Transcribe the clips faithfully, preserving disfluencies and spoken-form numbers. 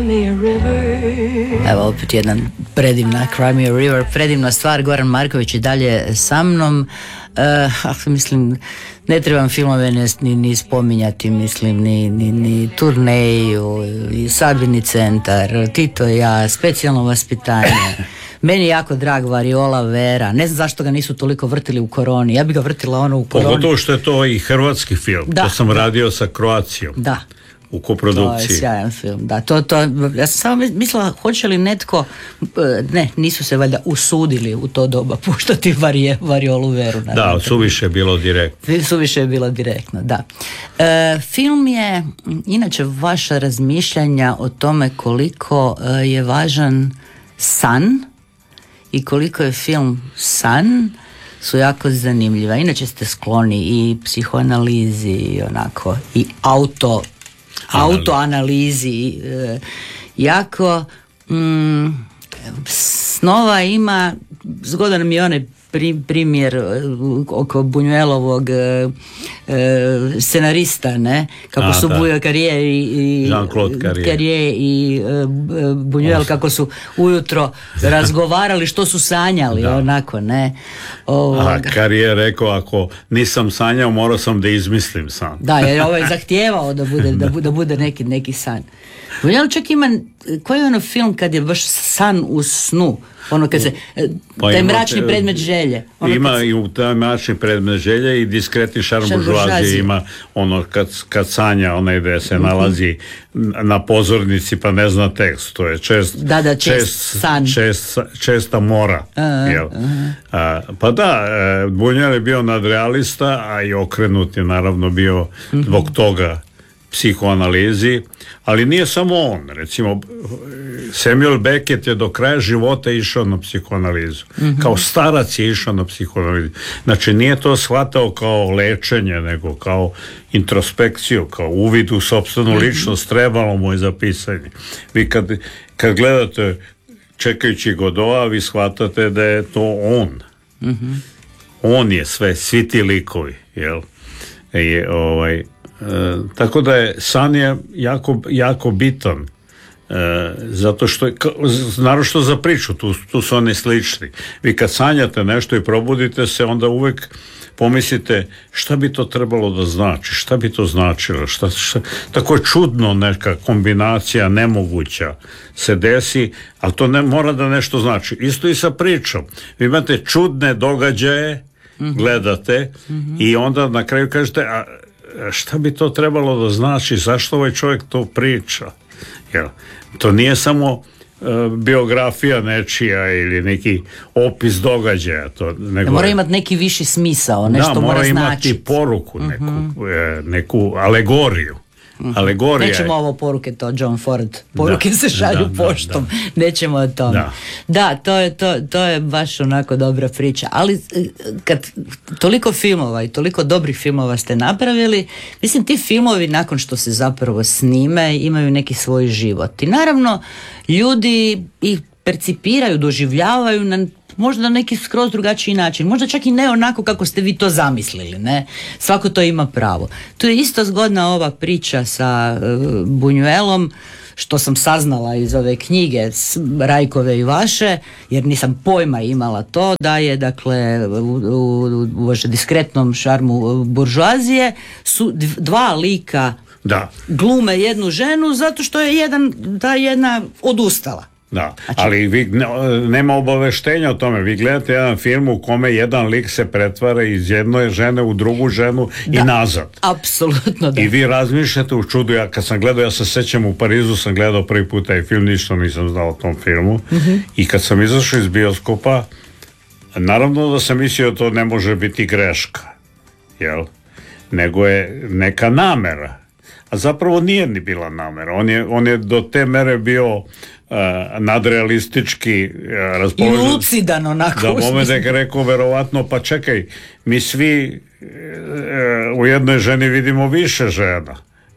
Evo opet jedna predivna Cry Me a River, predivna stvar. Goran Marković i dalje sa mnom. Uh, mislim, ne trebam filmove ni, ni spominjati, mislim, ni, ni, ni Turneju, i Sabirni centar, Tito i ja, Specijalno vaspitanje. Meni je jako drag Variola Vera. Ne znam zašto ga nisu toliko vrtili u koroni. Ja bi ga vrtila ono u koroni. Pogotovo što je to i hrvatski film. Da. To sam radio sa Croacijom. Da. U koprodukciji. To je sjajan film. Da, to, to, ja sam samo mislila, hoće li netko, ne, nisu se valjda usudili u to doba puštati varije, Variolu Veru. Da, suviše je bilo direktno. Suviše je bilo direktno, da. E, film je, inače, vaša razmišljanja o tome koliko je važan san i koliko je film san su jako zanimljiva. Inače ste skloni i psihoanalizi i onako, i auto autoanalizi. E, jako mm, snova ima, zgodan mi je onaj primjer oko Buñuelovog e, e, scenarista, ne? Kako A, su Bujo Carrier i, i Jean-Claude Carrier. Carrier i e, Buñuel kako su ujutro razgovarali što su sanjali, da. Onako, ne? Ovoga. A Carrier rekao, ako nisam sanjao, morao sam da izmislim san. Da, jer ovaj zahtijevao da bude, da bude, da bude neki, neki san. Buñuel čak ima, koji je ono film kad je baš san u snu? Ono kad se, pa taj mračni predmet želje. Ono ima se, i u taj mračni predmet želje i diskretni šarm buržuazije ima ono kad, kad sanja onaj gde se mm-hmm. nalazi na pozornici pa ne zna tekst. To je čest, da, da, čest, čest san. Čest, česta mora. Uh-huh, jel? Uh-huh. A, pa da, Buñuel je bio nadrealista, a i okrenut je naravno bio mm-hmm. zbog toga psihoanalizi, ali nije samo on. Recimo, Samuel Beckett je do kraja života išao na psihoanalizu. Mm-hmm. Kao starac je išao na psihoanalizu. Znači, nije to shvatao kao lečenje, nego kao introspekciju, kao uvid u sopstvenu mm-hmm. ličnost, trebalo mu je za pisanje. Vi kad, kad gledate Čekajući Godoa, vi shvatate da je to on. Mm-hmm. On je sve, svi ti likovi, jel? I, ovaj, E, tako da je san je jako, jako bitan e, zato što je, naročito za priču, tu, tu su oni slični. Vi kad sanjate nešto i probudite se, onda uvek pomislite šta bi to trebalo da znači, šta bi to značilo, šta, šta, tako je čudno neka kombinacija nemoguća se desi, ali to ne mora da nešto znači. Isto i sa pričom. Vi imate čudne događaje, mm-hmm. gledate mm-hmm. i onda na kraju kažete, a šta bi to trebalo da znači, zašto ovaj čovjek to priča? Jer to nije samo uh, biografija nečija ili neki opis događaja. To, nego, da mora imati neki viši smisao, nešto da, mora, mora značiti. imati poruku, neku, uh-huh. e, neku alegoriju. Alegorija. Nećemo ovo poruke, to John Ford. Poruke da, se šalju da, poštom. Da, da. Nećemo o tome. Da, da to, je, to, to je baš onako dobra priča. Ali kad toliko filmova i toliko dobrih filmova ste napravili, mislim ti filmovi nakon što se zapravo snime imaju neki svoj život. I naravno ljudi ih percipiraju, doživljavaju na možda na neki skroz drugačiji način, možda čak i ne onako kako ste vi to zamislili, ne? Svako to ima pravo. Tu je isto zgodna ova priča sa uh, Buñuelom, što sam saznala iz ove knjige Rajkove i vaše, jer nisam pojma imala to, da je dakle u, u, u diskretnom šarmu buržuazije su dva lika da. Glume jednu ženu zato što je jedan, ta jedna odustala. Da, ali vi, ne, nema obaveštenja o tome. Vi gledate jedan film u kome jedan lik se pretvara iz jedne žene u drugu ženu da, i nazad. Apsolutno da. I vi razmišljate u čudu. Ja kad sam gledao, ja se sećam u Parizu, sam gledao prvi put taj film, ništa nisam znao o tom filmu. Mm-hmm. I kad sam izašao iz bioskopa, naravno da sam mislio to ne može biti greška, jel? Nego je neka namera. A zapravo nije ni bila namera. On je, on je do te mere bio uh, nadrealistički uh, raspoložen. I lucidan onako. Da moment je rekao verovatno, pa čekaj, mi svi uh, u jednoj ženi vidimo više žena.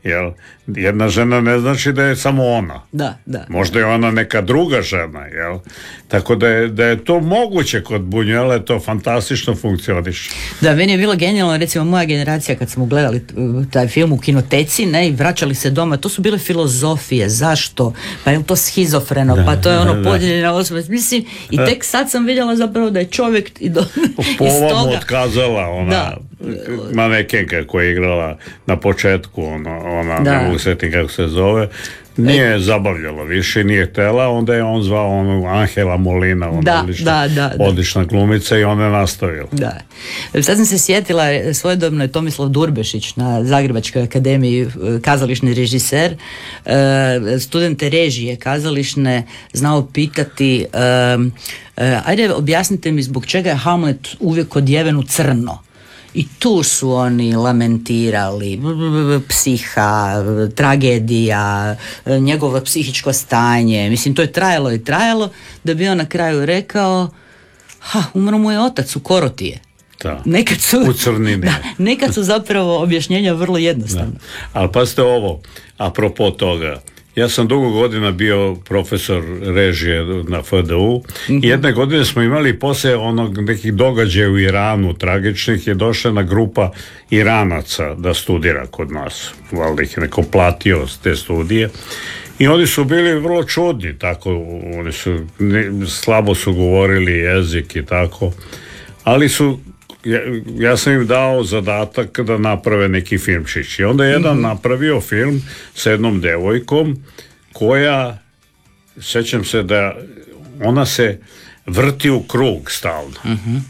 Jel? Jedna žena ne znači da je samo ona. Da, da. Možda je ona neka druga žena, jel? Tako da je, da je to moguće kod Buñuela, to fantastično funkcioniše. Da, meni je bilo genijalno, recimo moja generacija kad smo gledali taj film u kinoteci, ne, i vraćali se doma, to su bile filozofije, zašto? Pa je to schizofreno, da, pa to je ono podijeljena osoba. Mislim, i tek sad sam vidjela zapravo da je čovjek i do, po ovom otkazala ona da. manekenka koja je igrala na početku, ona, ona da. ne mogu sjetiti kako se zove, nije e. zabavljalo više, nije htjela, onda je on zvao onu Angela Molina, ona da, odlična, da, da, odlična glumica i ona je nastavila. Da. Sad sam se sjetila, svojedobno je Tomislav Durbešić na Zagrebačkoj akademiji, kazališni režiser, studente režije kazališne znao pitati, ajde objasnite mi zbog čega je Hamlet uvijek odjeven u crno. I tu su oni lamentirali, psiha, tragedija, njegovo psihičko stanje. Mislim, to je trajalo i trajalo, da bi on na kraju rekao, ha, umro mu je otac u Korotije. Da. Nekad su, u crnini. Da, nekad su zapravo objašnjenja vrlo jednostavna. Da. Ali pazite ovo, apropo toga, ja sam dugo godina bio profesor režije na F D U. Mm-hmm. Jedne godine smo imali poslije onog nekih događaja u Iranu tragičnih, je došla jedna grupa Iranaca da studira kod nas. Valjda ih je neko platio te studije. I oni su bili vrlo čudni, tako, oni su, ne, slabo su govorili jezik i tako, ali su, ja, ja sam im dao zadatak da naprave neki filmčić. I onda je jedan mm-hmm. napravio film sa jednom devojkom koja, sjećam se da ona se vrti u krug stalno. Mm-hmm.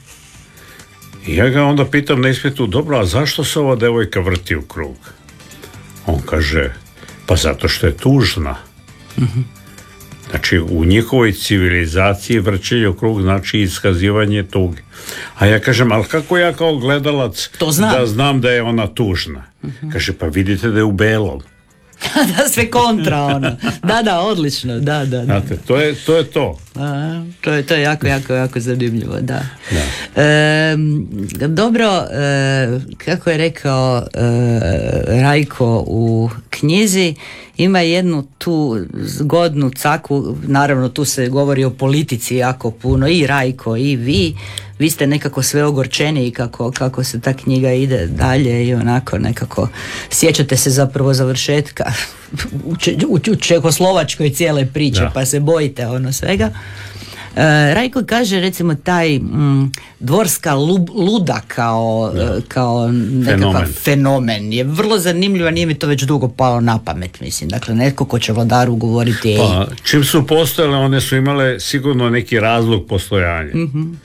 I ja ga onda pitam na ispitu, dobro, a zašto se ova devojka vrti u krug? On kaže, pa zato što je tužna. Mm-hmm. Znači, u njihovoj civilizaciji vrćenje u krug znači iskazivanje tuge. A ja kažem, ali kako ja kao gledalac znam. da znam da je ona tužna? Mm-hmm. Kaže, pa vidite da je u belom. Da, sve kontra ono. Da, da, odlično, da, da. da. Znate, to je to. Je to. A, to, je, to je jako, jako, jako zanimljivo, da. da. E, dobro, e, kako je rekao e, Rajko u knjizi, ima jednu tu zgodnu caku, naravno tu se govori o politici jako puno, i Rajko i vi, vi ste nekako sve ogorčeni kako, kako se ta knjiga ide dalje i onako nekako sjećate se zapravo završetka u, u, u čehoslovačkoj cijele priče, da. Pa se bojite ono svega. E, Rajko kaže recimo taj m, dvorska lub, luda kao, e, kao nekakav fenomen. fenomen je vrlo zanimljiva, nije mi to već dugo palo na pamet, mislim, dakle netko ko će vladaru govoriti pa, čim su postojale, one su imale sigurno neki razlog postojanja. Mm-hmm.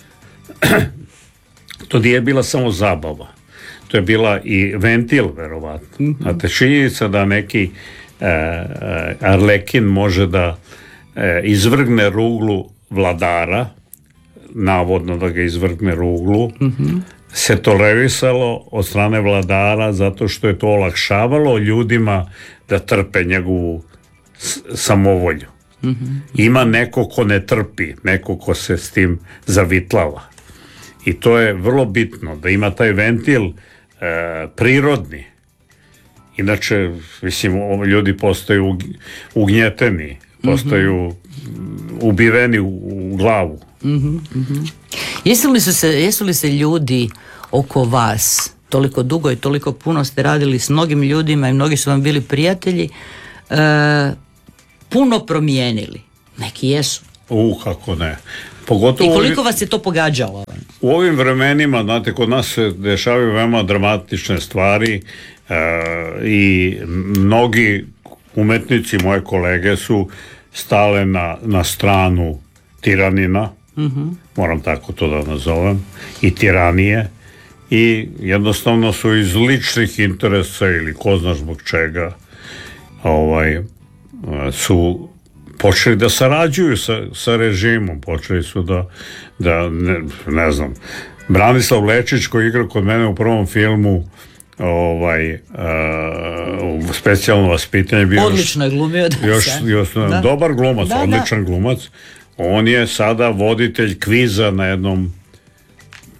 To nije bila samo zabava, to je bila i ventil verovatno. Mm-hmm. A te činjenica da neki e, e, Arlekin može da e, izvrgne ruglu vladara, navodno da ga izvrgne ruglu, mm-hmm. se tolerisalo od strane vladara zato što je to olakšavalo ljudima da trpe njegovu s- samovolju. Mm-hmm. Ima neko ko ne trpi, neko ko se s tim zavitlava. I to je vrlo bitno, da ima taj ventil e, prirodni. Inače, mislim, ljudi postaju ugnjeteni, postaju mm-hmm. ubiveni u, u glavu. Mm-hmm, mm-hmm. Jesu li su se, jesu li se ljudi oko vas, toliko dugo i toliko puno ste radili s mnogim ljudima i mnogi su vam bili prijatelji, e, puno promijenili? Neki jesu. U, kako ne. Pogotovo i koliko vas je to pogađalo? U ovim vremenima, znate, kod nas se dešavaju veoma dramatične stvari e, i mnogi umetnici, moje kolege, su stale na, na stranu tiranina, mm-hmm. moram tako to da nazovem, i tiranije, i jednostavno su iz ličnih interesa ili ko zna zbog čega ovaj, su počeli da sarađuju sa, sa režimom, počeli su da, da ne, ne znam, Branislav Lečić koji igra kod mene u prvom filmu ovaj uh, specijalno vaspitanje bio odlično je glumio da još, još da. dobar glumac, da, odličan da. glumac. On je sada voditelj kviza na jednom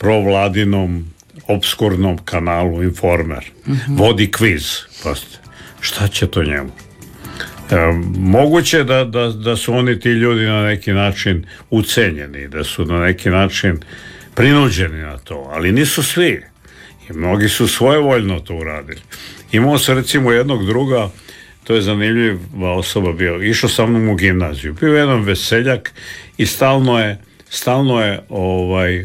provladinom obskurnom kanalu Informer. Mm-hmm. Vodi kviz, pasti. šta će to njemu? E, moguće da, da, da su oni ti ljudi na neki način ucenjeni, da su na neki način prinuđeni na to, ali nisu svi. I mnogi su svojevoljno to uradili. Imao se recimo jednog druga, to je zanimljiva osoba bio, išao sa mnom u gimnaziju, bio jedan veseljak i stalno je stalno je ovaj, uh,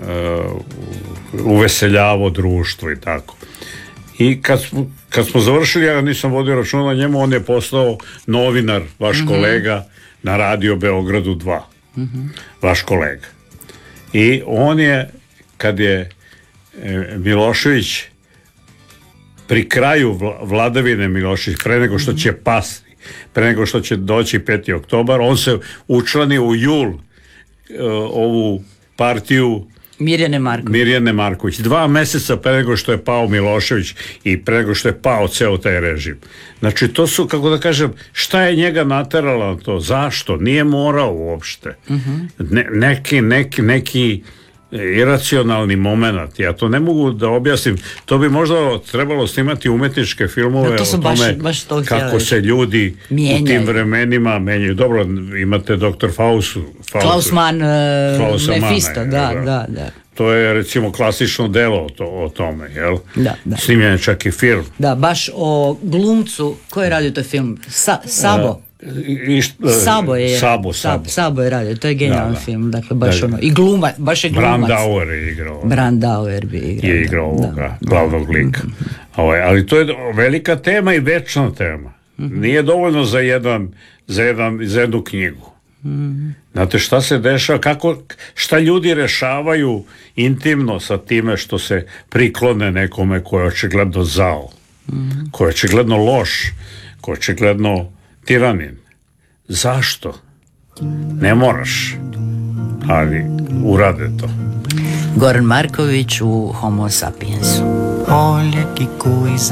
uveseljavao društvo i tako. I kad smo, kad smo završili, ja nisam vodio računa o njemu, on je postao novinar, vaš mm-hmm. kolega, na Radio Beogradu dva. Mm-hmm. Vaš kolega. I on je, kad je e, Milošević pri kraju vladavine Milošević, pre nego što će pasti, pre nego što će doći peti oktobar, on se učlani u jul e, ovu partiju Mirjane Marković. Mirjane Marković. Dva meseca pre nego što je pao Milošević i pre nego što je pao ceo taj režim. Znači to su, kako da kažem, šta je njega nateralo na to? Zašto? Nije morao uopšte. Uh-huh. Ne, neki, neki, neki iracionalni moment. Ja to ne mogu da objasnim. To bi možda trebalo snimati umetničke filmove no, to o tome baš, baš to kako se ljudi mijenjaju. U tim vremenima menjaju. Dobro, imate doktor Faust, Klaus Mann, uh, Mephisto, da, da, da, da. To je recimo klasično delo to, o tome, jel? Da, da. Snimljen je čak i film. Da, baš o glumcu, ko je radio taj film? Sa, Sabo. Uh, I šta, Sabo je Sabo, Sabo. Sabo je radio, to je genijalan da, da. film, dakle baš da, ono i gluma, baš je glumac. Brandauer je igrao. Brandauer bi igrao. Je igrao ovoga glavnog lika. Ovaj, ali to je velika tema i večna tema. Mm-hmm. Nije dovoljno za jedan za jedan za jednu knjigu. Mm-hmm. Znate šta se dešava, kako šta ljudi rešavaju intimno sa time što se priklone nekome ko je očigledno zao, mm-hmm. ko je očigledno loš, ko je očigledno tiranin. Zašto? Ne moraš, ali urade to. Goran Marković u Homo sapiensu. Olha que coisa